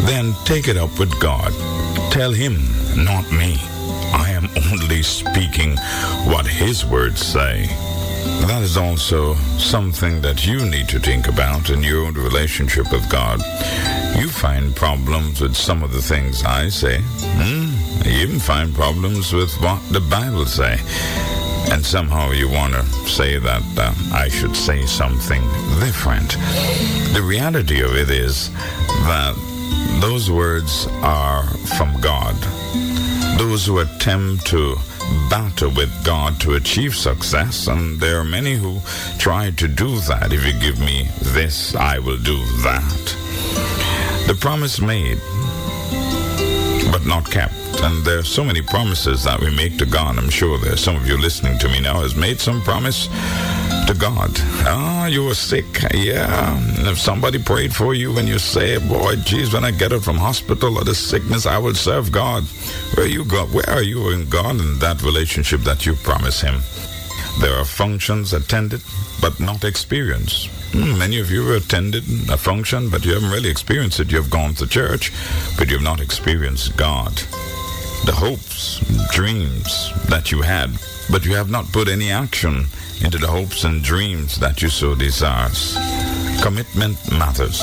then take it up with God. Tell Him, not me. I am only speaking what His words say. That is also something that you need to think about in your own relationship with God. You find problems with some of the things I say. You even find problems with what the Bible say. And somehow you want to say that I should say something different. The reality of it is that those words are from God. Those who attempt to battle with God to achieve success, and there are many who try to do that. If you give me this, I will do that. The promise made, but not kept. And there are so many promises that we make to God. I'm sure there's some of you listening to me now has made some promise to God. You were sick. Yeah. And if somebody prayed for you and you say, boy, geez, when I get out from hospital or the sickness, I will serve God. Where you go? Where are you in God in that relationship that you promise Him? There are functions attended, but not experienced. Many of you have attended a function, but you haven't really experienced it. You've gone to church, but you've not experienced God. The hopes, dreams that you had, but you have not put any action into the hopes and dreams that you so desire. Commitment matters.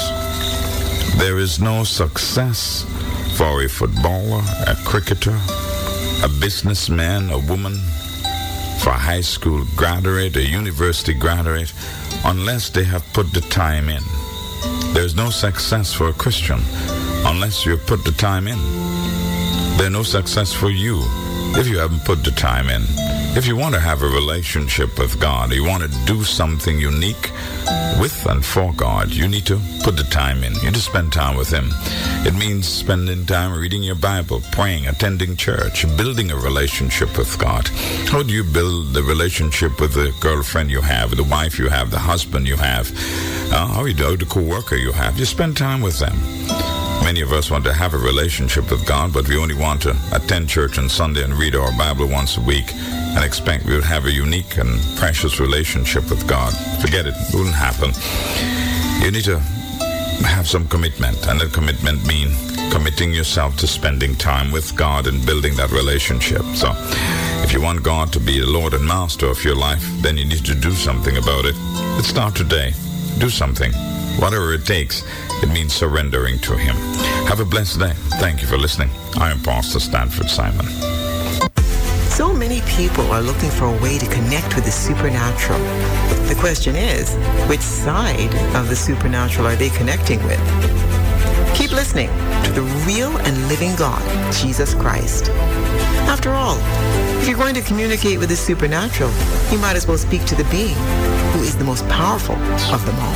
There is no success for a footballer, a cricketer, a businessman, a woman, for a high school graduate, a university graduate, unless they have put the time in. There's no success for a Christian unless you put the time in. There's no success for you if you haven't put the time in. If you want to have a relationship with God, you want to do something unique with and for God, you need to put the time in. You need to spend time with Him. It means spending time reading your Bible, praying, attending church, building a relationship with God. How do you build the relationship with the girlfriend you have, the wife you have, the husband you have? How do you do the co-worker you have? You spend time with them. Many of us want to have a relationship with God, but we only want to attend church on Sunday and read our Bible once a week and expect we would have a unique and precious relationship with God. Forget it. It wouldn't happen. You need to have some commitment, and that commitment means committing yourself to spending time with God and building that relationship. So if you want God to be the Lord and Master of your life, then you need to do something about it. Let's start today. Do something. Whatever it takes, it means surrendering to Him. Have a blessed day. Thank you for listening. I am Pastor Stanford Simon. So many people are looking for a way to connect with the supernatural. The question is, which side of the supernatural are they connecting with? Keep listening to the real and living God, Jesus Christ. After all, if you're going to communicate with the supernatural, you might as well speak to the being who is the most powerful of them all.